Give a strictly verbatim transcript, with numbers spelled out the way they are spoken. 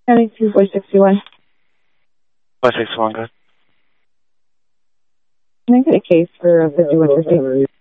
seventy-two, four sixty-one. four sixty-one, good. Can I get a case for fifty-one fifty?